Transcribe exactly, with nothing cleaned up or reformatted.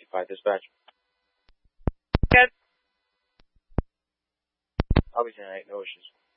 five dispatch. Good. I'll be tonight, no issues.